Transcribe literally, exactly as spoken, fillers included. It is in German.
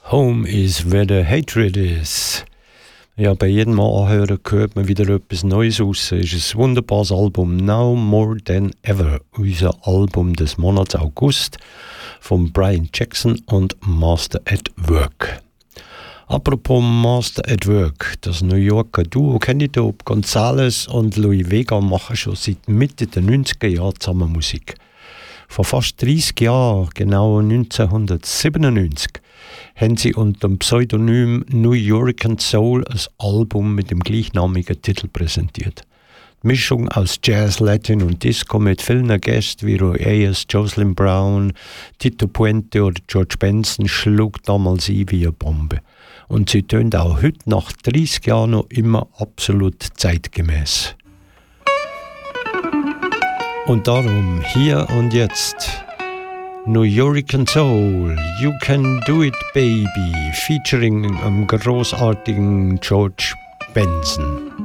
Home is where the hatred is. Ja, bei jedem Mal anhören hört man wieder etwas Neues raus. Es ist ein wunderbares Album, Now More Than Ever. Unser Album des Monats August von Brian Jackson und Master at Work. Apropos Master at Work, das New Yorker Duo Kenny Dope, Gonzales und Louis Vega machen schon seit Mitte der neunziger Jahre zusammen Musik. Vor fast dreißig Jahren, genau neunzehnhundertsiebenundneunzig, haben sie unter dem Pseudonym New Yorker Soul ein Album mit dem gleichnamigen Titel präsentiert. Die Mischung aus Jazz, Latin und Disco mit vielen Gästen wie Roy Ayers, Jocelyn Brown, Tito Puente oder George Benson schlug damals ein wie eine Bombe. Und sie tönt auch heute nach dreißig Jahren noch immer absolut zeitgemäß. Und darum hier und jetzt New Yorker Soul, You Can Do It Baby, featuring am großartigen George Benson.